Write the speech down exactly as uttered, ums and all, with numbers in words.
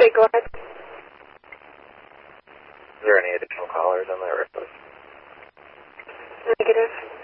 Okay, go ahead. Is there any additional callers on that request? Negative.